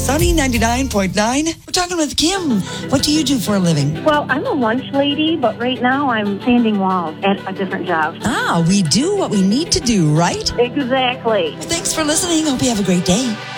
Sunny 99.9. We're talking with Kim. What do you do for a living? Well, I'm a lunch lady, but right now I'm sanding walls at a different job. Ah, we do what we need to do, right? Exactly. Thanks for listening. Hope you have a great day.